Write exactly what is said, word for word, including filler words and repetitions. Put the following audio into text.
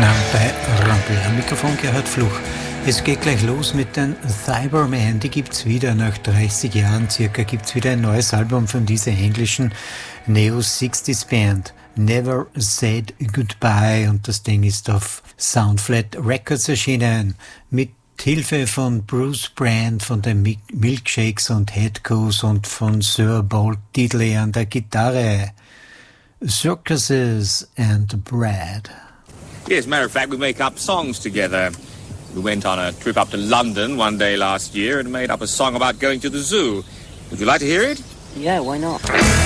bei Rampel. Am Mikrofon Gerhard Fluch. Es geht gleich los mit den Cybermen. Die gibt's wieder nach dreißig Jahren circa. Gibt's wieder ein neues Album von dieser englischen Neo-sixties Band. Never Said Goodbye. Und das Ding ist auf Soundflat Records erschienen. Mit Hilfe von Bruce Brand von den Milkshakes und Headco's und von Sir Bold Diddley an der Gitarre. Circuses and Bread. Yes, matter of fact, we make up songs together. We went on a trip up to London one day last year and made up a song about going to the zoo. Would you like to hear it? Yeah, why not?